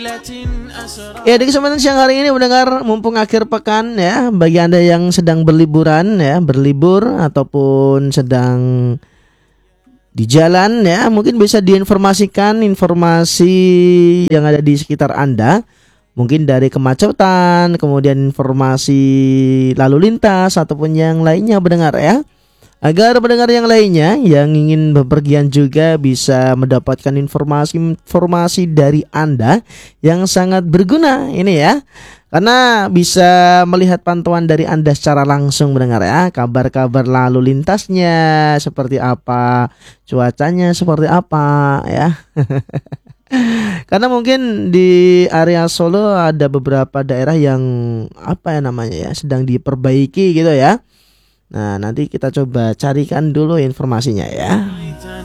Ya, di kesempatan siang hari ini mendengar mumpung akhir pekan ya, bagi Anda yang sedang berliburan ya, berlibur ataupun sedang di jalan ya, mungkin bisa diinformasikan informasi yang ada di sekitar Anda. Mungkin dari kemacetan, kemudian informasi lalu lintas ataupun yang lainnya mendengar ya. Agar pendengar yang lainnya yang ingin bepergian juga bisa mendapatkan informasi dari Anda yang sangat berguna ini ya. Karena bisa melihat pantauan dari Anda secara langsung mendengar ya. Kabar-kabar lalu lintasnya seperti apa, cuacanya seperti apa ya. Karena mungkin di area Solo ada beberapa daerah yang apa ya namanya ya, sedang diperbaiki gitu ya. Nah, nanti kita coba carikan dulu informasinya ya.